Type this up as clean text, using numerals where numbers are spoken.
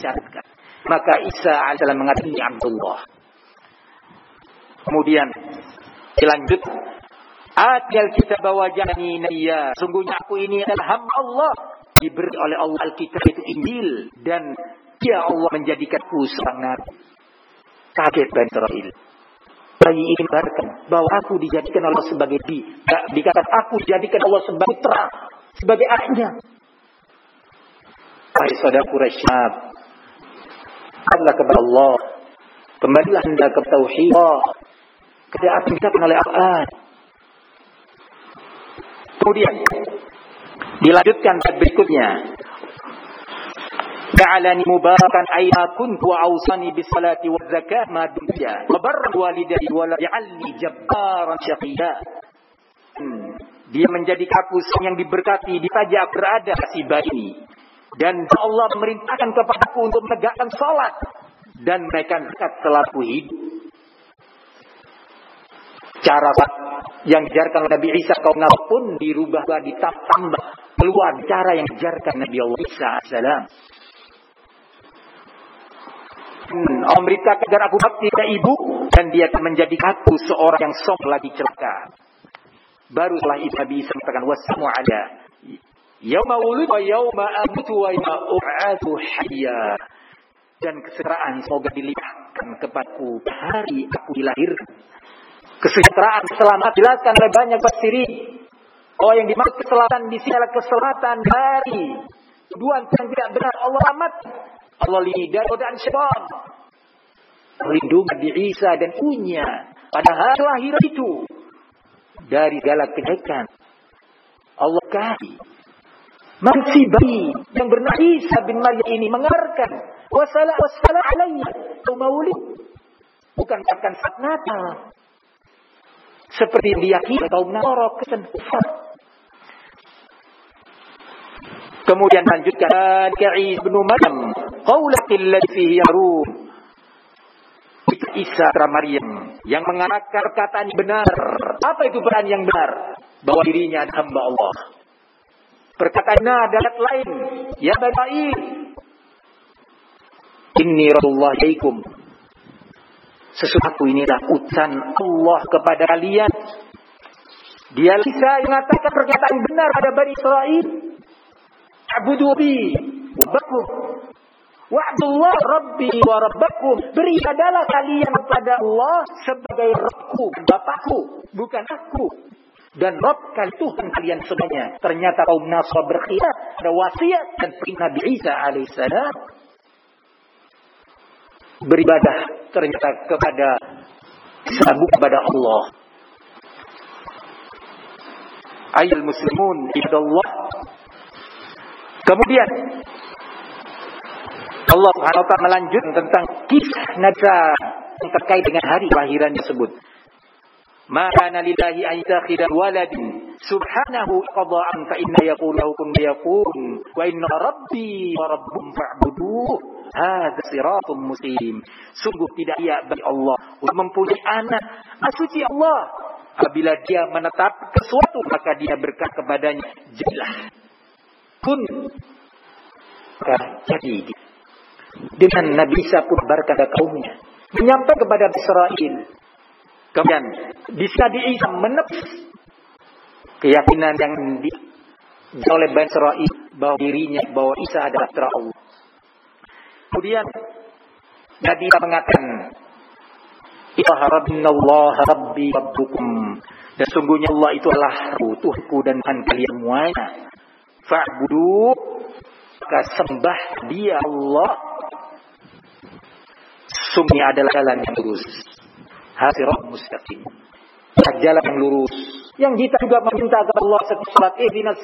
syaratkan. Maka Isa alaihissalam mengatakan Abdullah. Kemudian dilanjut, Atil kitab wajani nabiyya. Sungguhnya aku ini adalah hamba Allah, diberi oleh Allah Alkitab itu Injil, dan dia Allah menjadikanku seorang nabi. Kaget Bani Israil. Bayi ini mengatakan bahwa aku dijadikan Allah sebagai dikatakan aku dijadikan Allah sebagai putra, sebagai anaknya. Hai saudara Quraisy, Allah kepada Allah, kembalilah anda ke tauhid. Kepada apa yang dikatakan oleh Al-Quran. Kemudian dilanjutkan ayat berikutnya. Ja'alani mubarakan aina kuntu wa awsani bis salati waz zakah ma dumtu wa barra walidayya wa la ya'alni jabbaran syaqiyya. Dia menjadi aku yang diberkati di pajak berada si bayi ini. Dan Allah memerintahkan kepadaku untuk menegakkan salat dan menaikkan zakat selama hidup. Cara yang diajarkan oleh Nabi Isa kaum Nabi pun dirubah, ditambah keluar cara yang diajarkan Nabi Allah Isa alaihissalam. Allah memberitakan agar aku bakti ke ibu dan dia akan menjadi aku seorang yang sombong lagi celaka. Baru setelah itu Nabi Isa mengatakan wasmu ada yauma wulid wa yauma amutu wa yauma ub'atsu hayya. Dan kesejahteraan semoga dilimpahkan kepadaku hari aku dilahirkan. Kesejahteraan, selamat dijelaskan oleh banyak tafsirin. Oh, yang dimaksud keselamatan di sini adalah keselamatan dari tuduhan yang tidak benar. Allah amat, Allah lidah dan syaitan. Lindungi Nabi Isa dan punya pada hari lahir itu dari segala kejelekan. Allah kasih masih bayi yang bernama Isa bin Maryam ini mengabarkan wassalam alayya maulid, bukan katakan saat Natal. Seperti diyakini kaum Nasara kesan kufar. Kemudian lanjutkan Isa bin Maryam qaulatil ladzi fihi yarun. Isa Maryam yang mengatakan perkataan yang benar. Apa itu perkataan yang benar? Bahwa dirinya adalah hamba Allah. Perkataan adalah lain. Ya Bani, inni rasulullah ilaikum. Sesuatu ini adalah utusan Allah kepada kalian. Dia bisa mengatakan perkataan benar pada Bani Israil. Abudu bi rabbakum wa Abdullah rabbi wa rabbakum. Beribadalah kalian kepada Allah sebagai Rabbku, Bapakku, bukan aku. Dan Rabb kalian Tuhan kalian semuanya. Ternyata kaum Nasrani berkhilaf pada wasiat dan perintah Nabi Isa alaihissalam. Beribadah ternyata kepada sabu kepada Allah. Ayyul muslimun ibadallah. Kemudian Allah Subhanahu wa taala melanjutkan tentang kisah Nabi yang terkait dengan hari kelahiran tersebut. Ma kana lillahi an yattakhidha waladin subhanahu qada'an fa inna yaqulu kun yakun wa inna rabbi wa rabbukum fa'buduh. Hadza siratum mustaqim. Sungguh tidak ia bagi Allah untuk mempunyai anak. Suci Allah. Apabila dia menetap sesuatu maka dia berkata kepadanya jadilah. Kun jadi. Dengan Nabi Isa pun berkata kaumnya menyampaikan kepada Israel. Kemudian bisa Isa menepis keyakinan yang oleh Bani Israil bahwa dirinya bahwa Isa adalah putra Allah. Kemudian Nabi mengatakan Allah Rabbi Rabbukum, dan sungguhnya Allah itu adalah Tuhanku dan Tuhan kalian semuanya. Fa'budu, maka sembah dia Allah. Sungguhnya adalah jalan yang lurus. Hasirat mustaqim. Jalan yang lurus. Yang kita juga meminta kepada Allah setiap salat ihdinas